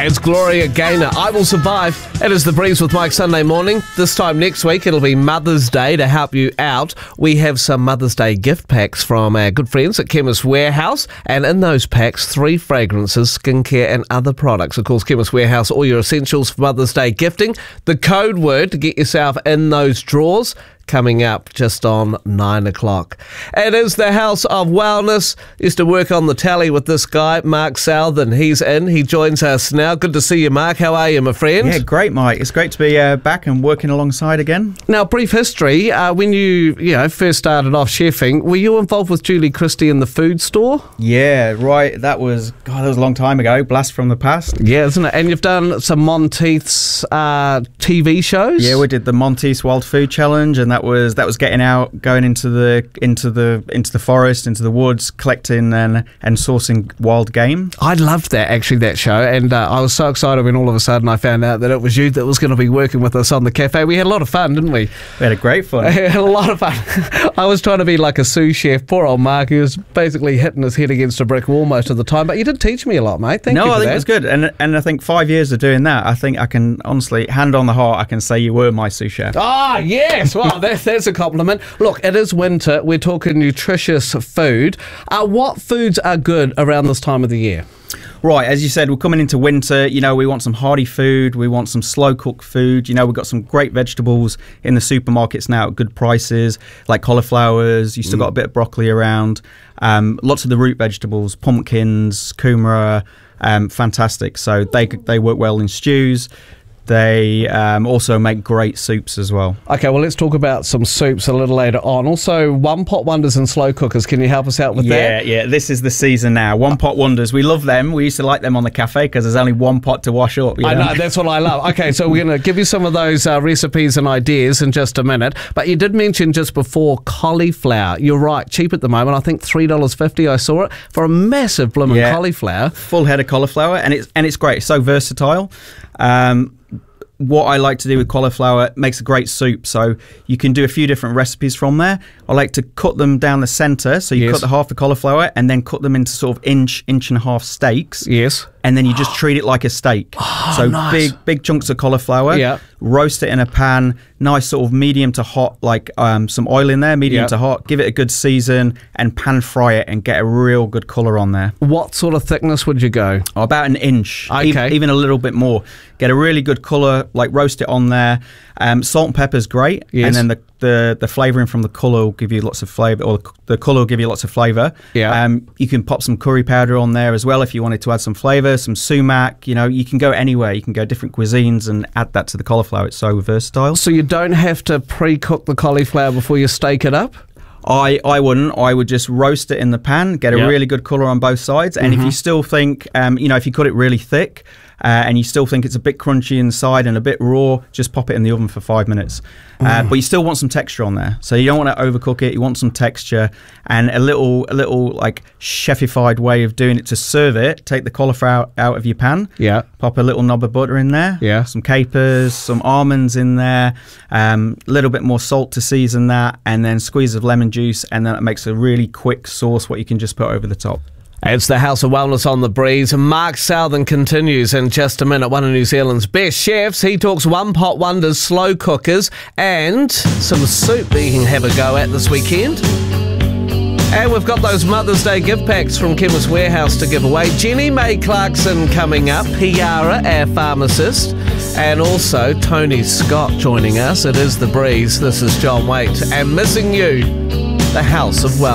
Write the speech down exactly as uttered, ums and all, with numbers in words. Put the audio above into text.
It's Gloria Gaynor. I Will Survive. It is The Breeze with Mike Sunday morning. This time next week, it'll be Mother's Day. To help you out, we have some Mother's Day gift packs from our good friends at Chemist Warehouse. And in those packs, three fragrances, skincare and other products. Of course, Chemist Warehouse, all your essentials for Mother's Day gifting. The code word to get yourself in those drawers coming up just on nine o'clock. It is the House of Wellness. Used to work on the tally with this guy, Mark Southern. He's in. He joins us now. Good to see you, Mark. How are you, my friend? Yeah, great, Mike. It's great to be uh, back and working alongside again. Now, brief history. Uh, when you, you know, first started off chefing, were you involved with Julie Christie in the food store? Yeah, right. That was, God, that was a long time ago. Blast from the past. Yeah, isn't it? And you've done some Monteith's uh, T V shows? Yeah, we did the Monteith's Wild Food Challenge, and that was that was getting out, going into the into the into the forest, into the woods, collecting and and sourcing wild game. I loved that, actually, that show, and uh, I was so excited when all of a sudden I found out that it was you that was going to be working with us on the cafe. We had a lot of fun, didn't we? We had a great fun. We had a lot of fun. I was trying to be like a sous chef. Poor old Mark, he was basically hitting his head against a brick wall most of the time, but you did teach me a lot, mate. Thank no, you for I think that. it was good, and and I think five years of doing that, I think I can honestly, hand on the heart, I can say you were my sous chef. Ah, yes. Well, that's, that's a compliment. Look, it is winter. We're talking nutritious food. Uh, what foods are good around this time of the year? Right, as you said, we're coming into winter. You know, we want some hearty food. We want some slow-cooked food. You know, we've got some great vegetables in the supermarkets now at good prices, like cauliflowers. You've still mm. got a bit of broccoli around. Um, lots of the root vegetables, pumpkins, kumara, um, fantastic. So they they work well in stews. They um, also make great soups as well. Okay, well, let's talk about some soups a little later on. Also, one-pot wonders and slow cookers. Can you help us out with yeah, that? Yeah, yeah. This is the season now. One-pot wonders. We love them. We used to like them on the cafe because there's only one pot to wash up. You know? I know, that's what I love. Okay, so we're going to give you some of those uh, recipes and ideas in just a minute. But you did mention just before cauliflower. You're right, cheap at the moment. I think three dollars fifty I saw it for a massive blooming yeah. cauliflower. Full head of cauliflower, and it's, and it's great. It's so versatile. Um, What I like to do with cauliflower, it makes a great soup. So you can do a few different recipes from there. I like to cut them down the centre. So you yes. cut the half the cauliflower and then cut them into sort of inch, inch and a half steaks. Yes. And then you just treat it like a steak. Oh, so nice. big, big chunks of cauliflower. Yeah. Roast it in a pan. Nice sort of medium to hot, like um, some oil in there, medium yeah. to hot. Give it a good season and pan fry it and get a real good colour on there. What sort of thickness would you go? Oh, about an inch, okay. even, even a little bit more. Get a really good colour, like roast it on there. Um, salt and pepper is great, yes. and then the the, the flavouring from the colour will give you lots of flavour, or the, the colour will give you lots of flavour. Yeah. Um, you can pop some curry powder on there as well if you wanted to add some flavour, some sumac. You know, you can go anywhere. You can go different cuisines and add that to the cauliflower. It's so versatile. So you don't have to pre-cook the cauliflower before you steak it up? I, I wouldn't. I would just roast it in the pan, get a yep. really good colour on both sides. And mm-hmm. if you still think, um, you know, if you cut it really thick uh, and you still think it's a bit crunchy inside and a bit raw, just pop it in the oven for five minutes. Uh, but you still want some texture on there. So you don't want to overcook it. You want some texture and a little, a little like chefified way of doing it to serve it. Take the cauliflower out of your pan. Yeah. Pop a little knob of butter in there. Yeah. Some capers, some almonds in there. A um, little bit more salt to season that, and then squeeze of lemon juice, and then it makes a really quick sauce what you can just put over the top. It's the House of Wellness on the Breeze. Mark Southern continues in just a minute. One of New Zealand's best chefs. He talks one-pot wonders, slow cookers, and some soup that you can have a go at this weekend. And we've got those Mother's Day gift packs from Chemist Warehouse to give away. Jenny May Clarkson coming up. Piara, our pharmacist. And also Tony Scott joining us. It is The Breeze. This is John Waite. And Missing You, the House of Wellness.